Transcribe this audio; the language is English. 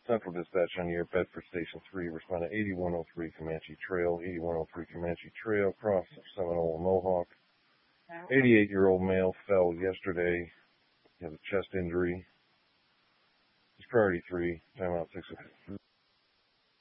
Central Dispatch on the air, Bedford Station 3, respond to 8103 Comanche Trail, 8103 Comanche Trail, cross Seminole Mohawk. 88-year-old male fell yesterday. He has a chest injury. It's priority 3, timeout 6.